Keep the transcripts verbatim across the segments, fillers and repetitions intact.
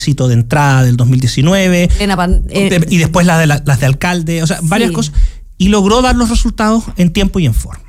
de entrada del dos mil diecinueve Pan, eh, y después las de, la, las de alcalde, o sea, varias sí. cosas, y logró dar los resultados en tiempo y en forma.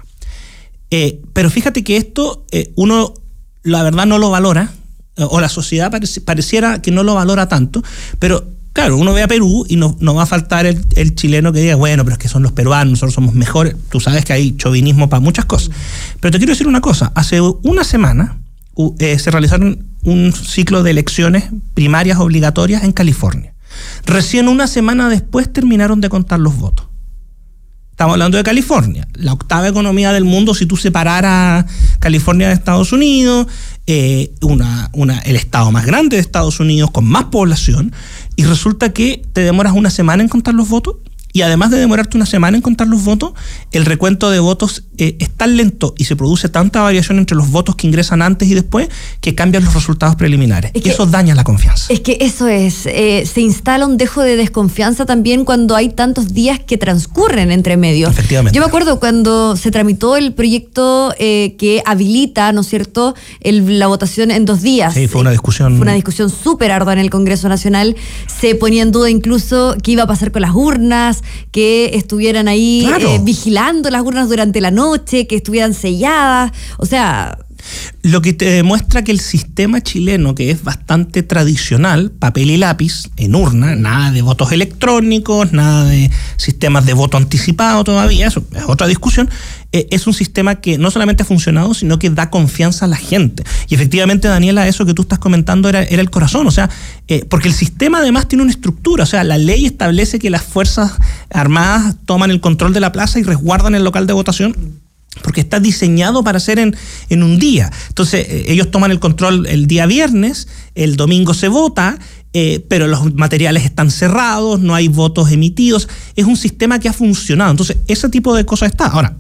Eh, pero fíjate que esto eh, uno, la verdad, no lo valora, o la sociedad pareci, pareciera que no lo valora tanto, pero claro, uno ve a Perú y no, no va a faltar el, el chileno que diga, bueno, pero es que son los peruanos, nosotros somos mejores. Tú sabes que hay chauvinismo para muchas cosas. Pero te quiero decir una cosa, hace una semana uh, eh, se realizaron un ciclo de elecciones primarias obligatorias en California. Recién una semana después terminaron de contar los votos. Estamos hablando de California, la octava economía del mundo si tú separaras California de Estados Unidos, eh, una, una, el estado más grande de Estados Unidos con más población, y resulta que te demoras una semana en contar los votos. Y además de demorarte una semana en contar los votos, el recuento de votos eh, es tan lento y se produce tanta variación entre los votos que ingresan antes y después que cambian los resultados preliminares. Es y eso daña la confianza. Es que eso es, eh, se instala un dejo de desconfianza también cuando hay tantos días que transcurren entre medio. Efectivamente. Yo me acuerdo cuando se tramitó el proyecto eh, que habilita, ¿no es cierto?, el, la votación en dos días. Sí, fue una discusión. Fue una discusión súper ardua en el Congreso Nacional. Se ponía en duda incluso qué iba a pasar con las urnas, que estuvieran ahí claro. eh, vigilando las urnas durante la noche, que estuvieran selladas, o sea... Lo que te demuestra que el sistema chileno, que es bastante tradicional, papel y lápiz, en urna, nada de votos electrónicos, nada de sistemas de voto anticipado todavía, eso es otra discusión, eh, es un sistema que no solamente ha funcionado, sino que da confianza a la gente. Y efectivamente, Daniela, eso que tú estás comentando era, era el corazón, o sea, eh, porque el sistema además tiene una estructura, o sea, la ley establece que las Fuerzas Armadas toman el control de la plaza y resguardan el local de votación, porque está diseñado para hacer en, en un día. Entonces, eh, ellos toman el control el día viernes, el domingo se vota, eh, pero los materiales están cerrados, no hay votos emitidos. Es un sistema que ha funcionado. Entonces, ese tipo de cosas está. Ahora,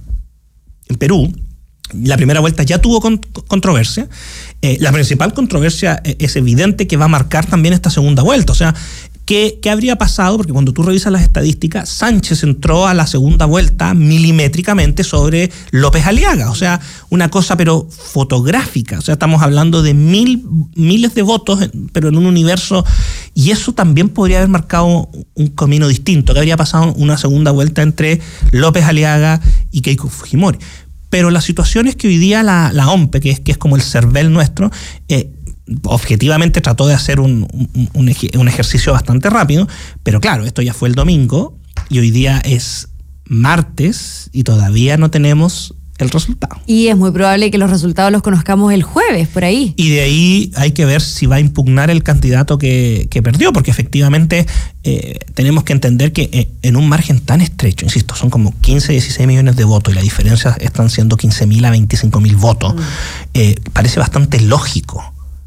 en Perú, la primera vuelta ya tuvo con, controversia. Eh, la principal controversia es evidente que va a marcar también esta segunda vuelta. O sea, ¿Qué, ¿Qué habría pasado? Porque cuando tú revisas las estadísticas, Sánchez entró a la segunda vuelta milimétricamente sobre López Aliaga. O sea, una cosa pero fotográfica. O sea, estamos hablando de mil, miles de votos, pero en un universo... Y eso también podría haber marcado un camino distinto. ¿Qué habría pasado una segunda vuelta entre López Aliaga y Keiko Fujimori? Pero la situación es que hoy día la, la O M P E, que es, que es como el CERVEL nuestro... Eh, objetivamente trató de hacer un, un, un ejercicio bastante rápido, pero claro, esto ya fue el domingo y hoy día es martes y todavía no tenemos el resultado. Y es muy probable que los resultados los conozcamos el jueves, por ahí. Y de ahí hay que ver si va a impugnar el candidato que, que perdió, porque efectivamente eh, tenemos que entender que eh, en un margen tan estrecho, insisto, son como quince, dieciséis millones de votos y la diferencia están siendo quince mil a veinticinco mil votos, mm. eh, parece bastante lógico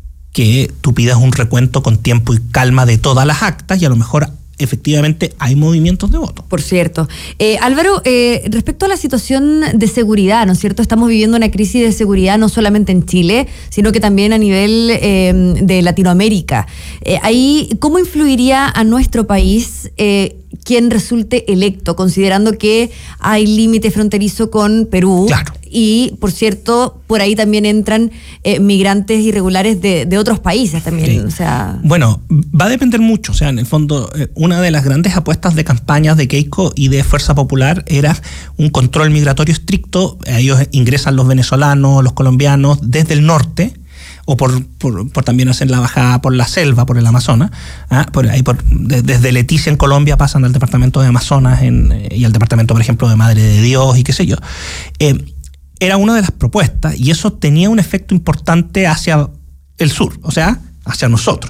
que tú pidas un recuento con tiempo y calma de todas las actas y a lo mejor efectivamente hay movimientos de voto. Por cierto. Eh, Álvaro, eh, respecto a la situación de seguridad, ¿no es cierto? Estamos viviendo una crisis de seguridad no solamente en Chile, sino que también a nivel eh, de Latinoamérica. Eh, ahí, ¿cómo influiría a nuestro país eh, quien resulte electo, considerando que hay límite fronterizo con Perú? Claro. Y, por cierto, por ahí también entran eh, migrantes irregulares de, de otros países también. Sí. O sea... Bueno, va a depender mucho. O sea, en el fondo, eh, una de las grandes apuestas de campañas de Keiko y de Fuerza Popular era un control migratorio estricto. Ellos ingresan los venezolanos, los colombianos desde el norte, o por, por, por también hacer la bajada por la selva, por el Amazonas. ¿ah? Por ahí por, de, desde Leticia en Colombia pasan al departamento de Amazonas en, y al departamento, por ejemplo, de Madre de Dios y qué sé yo. Eh, Era una de las propuestas y eso tenía un efecto importante hacia el sur, o sea, hacia nosotros.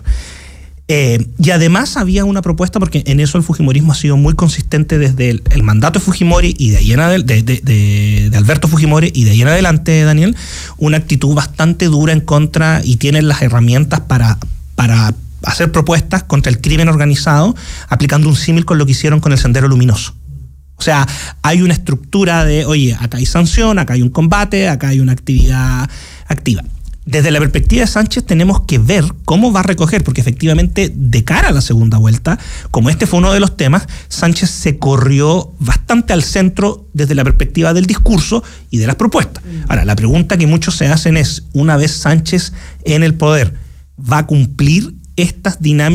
Eh, y además había una propuesta, porque en eso el fujimorismo ha sido muy consistente desde el, el mandato de Fujimori y de ahí en adelante, de, de, de, de Alberto Fujimori y de ahí en adelante, Daniel, una actitud bastante dura en contra y tienen las herramientas para, para hacer propuestas contra el crimen organizado, aplicando un símil con lo que hicieron con el Sendero Luminoso. O sea, hay una estructura de, oye, acá hay sanción, acá hay un combate, acá hay una actividad activa. Desde la perspectiva de Sánchez tenemos que ver cómo va a recoger, porque efectivamente de cara a la segunda vuelta, como este fue uno de los temas, Sánchez se corrió bastante al centro desde la perspectiva del discurso y de las propuestas. Ahora, la pregunta que muchos se hacen es, una vez Sánchez en el poder, ¿va a cumplir estas dinámicas